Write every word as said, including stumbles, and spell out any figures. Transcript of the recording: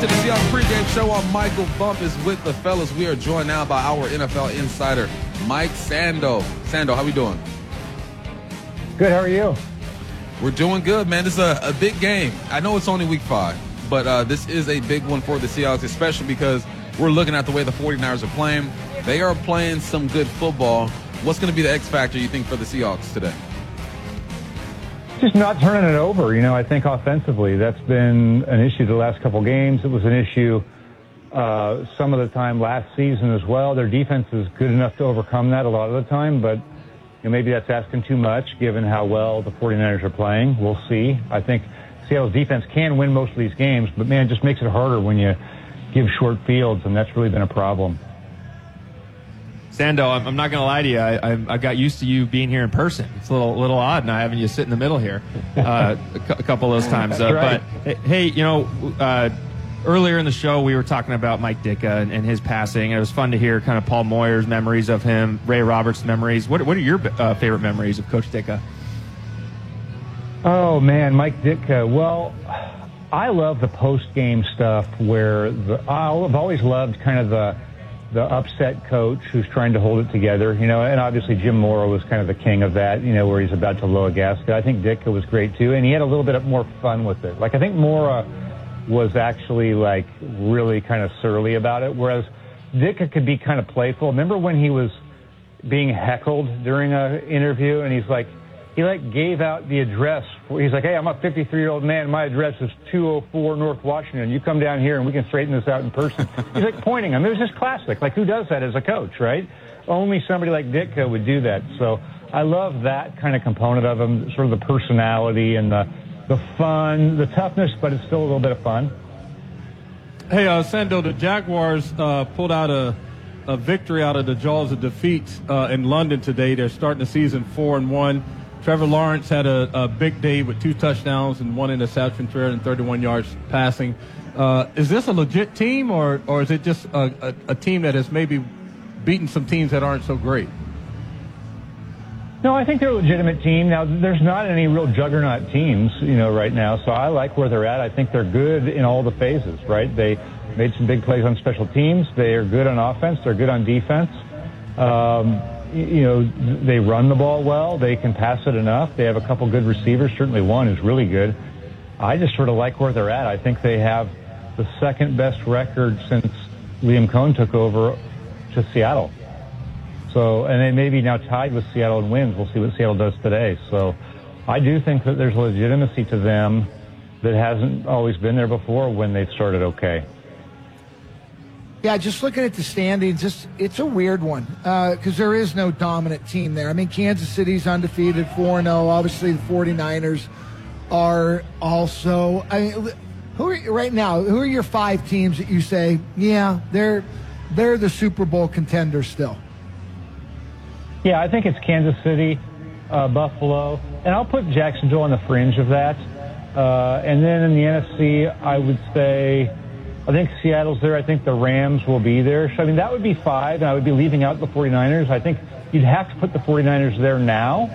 To the Seahawks pregame show, I'm Michael Bump is with the fellas. We are joined now by our N F L insider, Mike Sando. Sando, how we doing? Good, how are you? We're doing good, man. This is a, a big game. I know it's only week five, but uh, this is a big one for the Seahawks, especially because we're looking at the way the 49ers are playing. They are playing some good football. What's going to be the X factor, you think, for the Seahawks today? Just not turning it over. You know, I think offensively, that's been an issue the last couple games. It was an issue uh, some of the time last season as well. Their defense is good enough to overcome that a lot of the time, but you know, maybe that's asking too much given how well the 49ers are playing. We'll see. I think Seattle's defense can win most of these games, but, man, it just makes it harder when you give short fields, and that's really been a problem. Sando, I'm, I'm not going to lie to you. I, I, I got used to you being here in person. It's a little little odd now having you sit in the middle here uh, a, cu- a couple of those times. Uh, right. But, hey, you know, uh, earlier in the show we were talking about Mike Ditka and, and his passing. And it was fun to hear kind of Paul Moyer's memories of him, Ray Roberts' memories. What, what are your uh, favorite memories of Coach Ditka? Oh, man, Mike Ditka. Well, I love the post-game stuff where the, I've always loved kind of the the upset coach who's trying to hold it together, you know, and obviously Jim Mora was kind of the king of that, you know, where he's about to blow a gasket. I think Ditka was great too, and he had a little bit more fun with it. Like, I think Mora was actually, like, really kind of surly about it, whereas Ditka could be kind of playful. Remember when he was being heckled during an interview, and he's like, he, like, gave out the address. He's like, hey, I'm a fifty-three-year-old man. My address is two oh four North Washington. You come down here, and we can straighten this out in person. He's, like, pointing him. It was just classic. Like, who does that as a coach, right? Only somebody like Ditka would do that. So I love that kind of component of him, sort of the personality and the, the fun, the toughness, but it's still a little bit of fun. Hey, uh, Sando, the Jaguars uh, pulled out a, a victory out of the jaws of defeat uh, in London today. They're starting the season four and one. Trevor Lawrence had a, a big day with two touchdowns and one interception, three hundred thirty-one yards passing. Uh, is this a legit team, or, or is it just a, a, a team that has maybe beaten some teams that aren't so great? No, I think they're a legitimate team. Now, there's not any real juggernaut teams, you know, right now, so I like where they're at. I think they're good in all the phases, right? They made some big plays on special teams. They are good on offense. They're good on defense. Um, you know, they run the ball well. They can pass it enough. They have a couple good receivers. Certainly one is really good. I just sort of like where they're at. I think they have the second best record since Liam Cohn took over to Seattle. So, and they may be now tied with Seattle in wins. We'll see what Seattle does today. So I do think that there's legitimacy to them that hasn't always been there before when they've started okay. Yeah, just looking at the standings, it's, it's a weird one because uh, there is no dominant team there. I mean, Kansas City's undefeated, four and oh. Obviously, the 49ers are also. I mean, who are, right now, who are your five teams that you say, yeah, they're they're the Super Bowl contenders still? Yeah, I think it's Kansas City, uh, Buffalo, and I'll put Jacksonville on the fringe of that. Uh, and then in the N F C, I would say, I think Seattle's there. I think the Rams will be there. So, I mean, that would be five, and I would be leaving out the 49ers. I think you'd have to put the 49ers there now.